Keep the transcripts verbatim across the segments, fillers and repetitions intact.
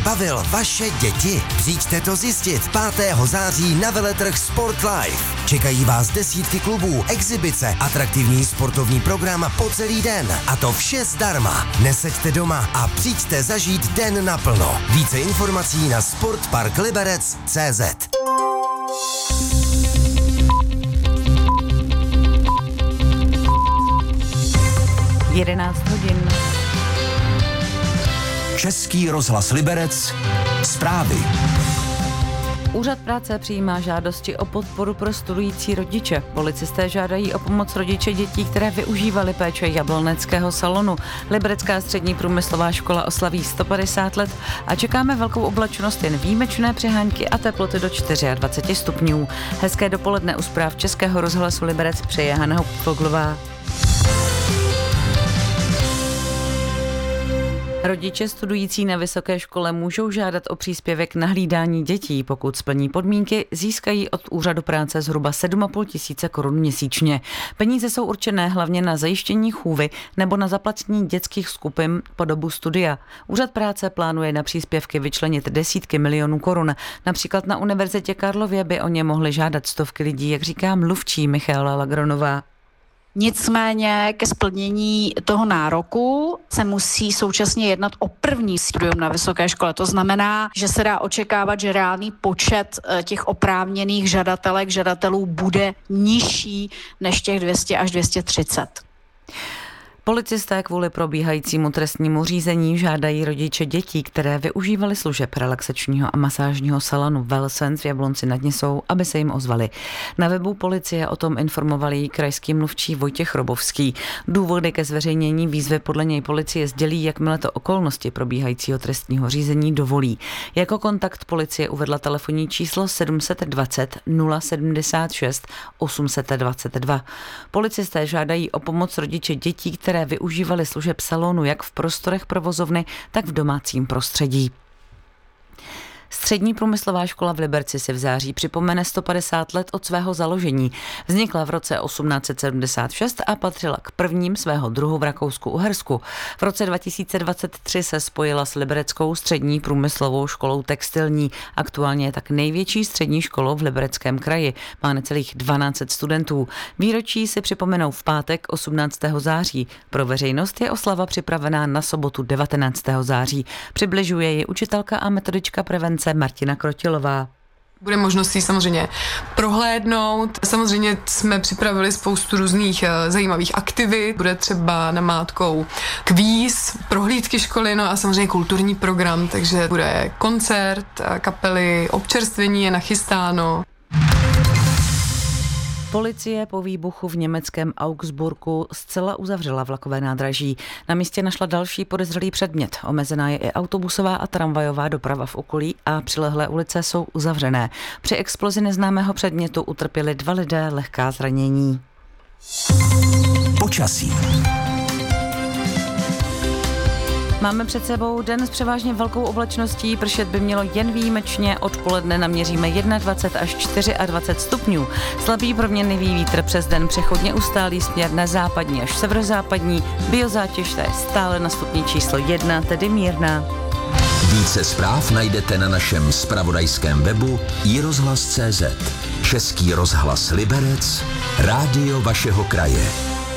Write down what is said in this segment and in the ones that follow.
bavil vaše děti? Přijďte to zjistit pátého září na veletrh Sport Life. Čekají vás desítky klubů, exibice, atraktivní sportovní program po celý den. A to vše zdarma. Neseďte doma a přijďte zažít den naplno. Více informací na sportpark liberec tečka cé zet. jedenáct hodin. Český rozhlas Liberec. Zprávy. Úřad práce přijímá žádosti o podporu pro studující rodiče. Policisté žádají o pomoc rodiče dětí, které využívaly péče Jabloneckého salonu. Liberecká střední průmyslová škola oslaví sto padesát let a čekáme velkou oblačnost, jen výjimečné přehánky a teploty do dvacet čtyři stupňů. Hezké dopoledne u zpráv Českého rozhlasu Liberec přeje Hana Foglová. Rodiče studující na vysoké škole můžou žádat o příspěvek na hlídání dětí. Pokud splní podmínky, získají od úřadu práce zhruba sedm a půl tisíce korun měsíčně. Peníze jsou určené hlavně na zajištění chůvy nebo na zaplacení dětských skupin po dobu studia. Úřad práce plánuje na příspěvky vyčlenit desítky milionů korun. Například na Univerzitě Karlově by o ně mohly žádat stovky lidí, jak říká mluvčí Michaela Lagronová. Nicméně ke splnění toho nároku se musí současně jednat o první studium na vysoké škole. To znamená, že se dá očekávat, že reálný počet těch oprávněných žadatelek, žadatelů bude nižší než těch dvě stě až dvě stě třicet. Policisté kvůli probíhajícímu trestnímu řízení žádají rodiče dětí, které využívaly služeb relaxačního a masážního salonu Wellsense v Jablonci nad Nisou, aby se jim ozvali. Na webu policie o tom informovali krajský mluvčí Vojtěch Robovský. Důvody ke zveřejnění výzvy podle něj policie sdělí, jakmile to okolnosti probíhajícího trestního řízení dovolí. Jako kontakt policie uvedla telefonní číslo sedm set dvacet nula sedmdesát šest osm set dvacet dva. Policisté žádají o pomoc rodiče dětí, které které využívaly služeb salonu jak v prostorech provozovny, tak v domácím prostředí. Střední průmyslová škola v Liberci si v září připomene sto padesát let od svého založení. Vznikla v roce osmnáct set sedmdesát šest a patřila k prvním svého druhu v Rakousku-Uhersku. V roce dva tisíce dvacet tři se spojila s Libereckou střední průmyslovou školou textilní. Aktuálně je tak největší střední školou v Libereckém kraji. Má necelých dvanáct set studentů. Výročí si připomenou v pátek osmnáctého září. Pro veřejnost je oslava připravená na sobotu devatenáctého září. Přibližuje ji učitelka a metodička prevence Martina Krotilová. Bude možnost ji samozřejmě prohlédnout. Samozřejmě jsme připravili spoustu různých zajímavých aktivit. Bude třeba namátkou kvíz, prohlídky školy, no a samozřejmě kulturní program, takže bude koncert, kapely, občerstvení je nachystáno. Policie po výbuchu v německém Augsburgu zcela uzavřela vlakové nádraží. Na místě našla další podezřelý předmět. Omezená je i autobusová a tramvajová doprava v okolí a přilehlé ulice jsou uzavřené. Při explozi neznámého předmětu utrpěli dva lidé lehká zranění. Počasí. Máme před sebou den s převážně velkou oblačností, pršet by mělo jen výjimečně, odpoledne naměříme dvacet jedna až dvacet čtyři stupňů. Slabý proměnlivý vítr přes den přechodně ustálý směr na západní až severozápadní, biozátěž je stále na stupni číslo jedna, tedy mírná. Více zpráv najdete na našem zpravodajském webu i rozhlas tečka cé zet. Český rozhlas Liberec, rádio vašeho kraje.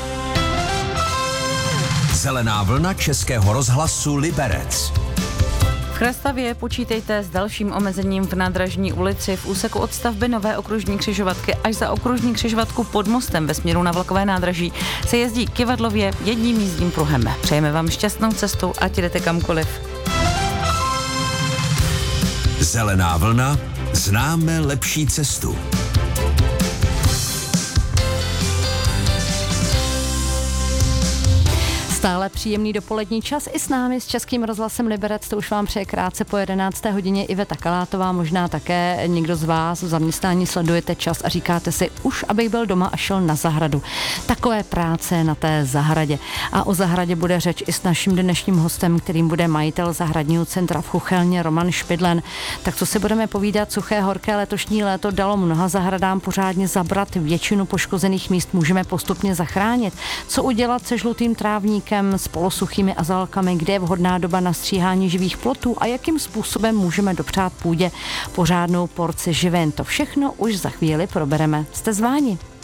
Zelená vlna Českého rozhlasu Liberec. V Chrastavě počítejte s dalším omezením v Nádražní ulici v úseku od stavby nové okružní křižovatky až za okružní křižovatku pod mostem ve směru na vlakové nádraží se jezdí kyvadlově jedním jízdním pruhem. Přejeme vám šťastnou cestu, ať jdete kamkoliv. Zelená vlna, známe lepší cestu. Stále příjemný dopolední čas i s námi, s Českým rozhlasem Liberec, to už vám přeje krátce po jedenácté hodině Iveta Kalátová, možná také někdo z vás v zaměstnání sledujete čas a říkáte si, už abych byl doma a šel na zahradu. Takové práce na té zahradě. A o zahradě bude řeč i s naším dnešním hostem, kterým bude majitel zahradního centra v Chuchelně Roman Špidlen. Tak co si budeme povídat, suché, horké letošní léto dalo mnoha zahradám pořádně zabrat, většinu poškozených míst můžeme postupně zachránit. Co udělat se žlutým trávníkem? rybníkem s polosuchými azalkami, kde je vhodná doba na stříhání živých plotů a jakým způsobem můžeme dopřát půdě pořádnou porci živin. To všechno už za chvíli probereme. Jste zváni.